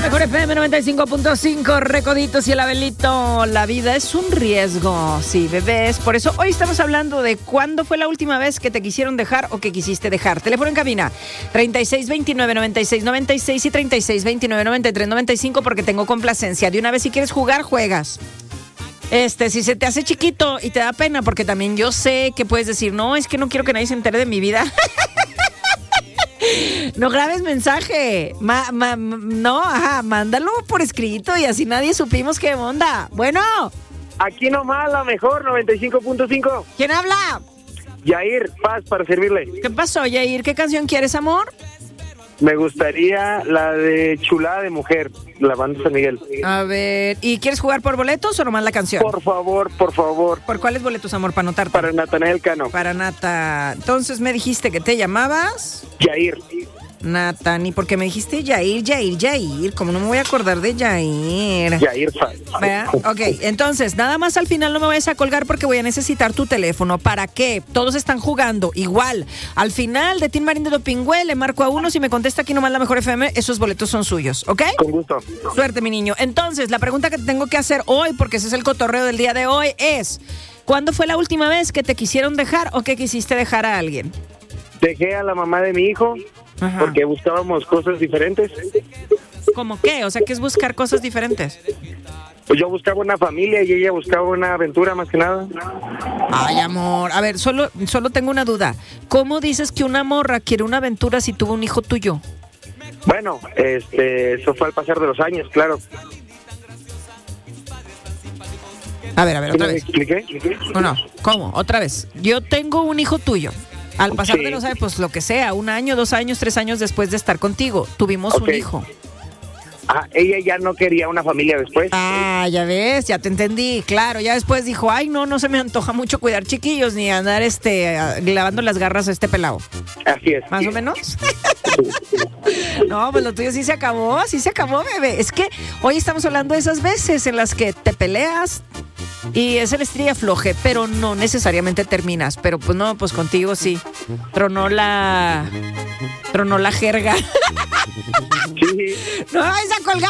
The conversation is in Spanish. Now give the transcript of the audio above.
Mejor FM 95.5, Recoditos y el Abelito. La vida es un riesgo, sí, bebés. Por eso hoy estamos hablando de cuándo fue la última vez que te quisieron dejar o que quisiste dejar. Teléfono en cabina 3629-9696 y 3629-9395 porque tengo complacencia. De una vez, si quieres jugar, juegas. Si se te hace chiquito y te da pena, porque también yo sé que puedes decir, no, es que no quiero que nadie se entere de mi vida. No grabes mensaje. Mándalo por escrito y así nadie supimos qué onda. Bueno. Aquí nomás, la mejor, 95.5. ¿Quién habla? Yair, Paz, para servirle. ¿Qué pasó, Yair? ¿Qué canción quieres, amor? Me gustaría la de Chulada de Mujer, la banda San Miguel. A ver, ¿y quieres jugar por boletos o nomás la canción? Por favor, por favor. ¿Por cuáles boletos, amor, para anotarte? Para Natanael Cano. Para Nata. Entonces me dijiste que te llamabas... Yair. Nathan, ¿y por qué me dijiste Yair? ¿Cómo no me voy a acordar de Yair? Yair Paz. Ok, entonces, nada más al final no me vayas a colgar porque voy a necesitar tu teléfono. ¿Para qué? Todos están jugando igual. Al final de Tin Marín de Dopingüe le marco a uno. Si me contesta aquí nomás la mejor FM, esos boletos son suyos, ¿ok? Con gusto. Suerte, mi niño. Entonces, la pregunta que te tengo que hacer hoy, porque ese es el cotorreo del día de hoy, es: ¿cuándo fue la última vez que te quisieron dejar o que quisiste dejar a alguien? Dejé a la mamá de mi hijo. Ajá. Porque buscábamos cosas diferentes. ¿Cómo qué? O sea, ¿qué es buscar cosas diferentes? Pues yo buscaba una familia y ella buscaba una aventura más que nada. Ay, amor. A ver, solo tengo una duda. ¿Cómo dices que una morra quiere una aventura si tuvo un hijo tuyo? Bueno, eso fue al pasar de los años, claro. A ver, otra vez. ¿Me expliqué? No, ¿cómo? Otra vez. Yo tengo un hijo tuyo. Al pasar de los años, pues lo que sea, 1 año, 2 años, 3 años después de estar contigo, tuvimos un hijo. Ella ya no quería una familia después. Ya ves, ya te entendí, claro. Ya después dijo, ay, no se me antoja mucho cuidar chiquillos ni andar lavando las garras a este pelado. Así es. ¿Más o menos? No, pues lo tuyo sí se acabó, bebé. Es que hoy estamos hablando de esas veces en las que te peleas y es el estira y afloje, pero no necesariamente terminas. Pero pues no, pues contigo sí. Tronó la jerga. Sí. No vais a colgar.